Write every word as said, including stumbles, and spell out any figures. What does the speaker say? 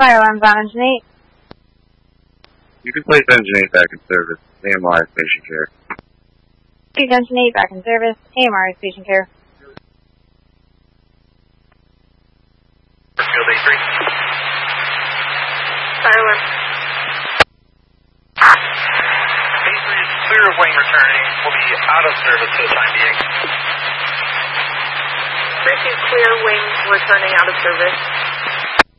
Fire alarms on engine eight. You can place engine eight back in service. A M R I station care. Please engine eight back in service. A M R I station care. Field eight three. Fire alarm. eight three is clear of wing returning. We'll be out of service for the time being. three two clear, wing returning out of service.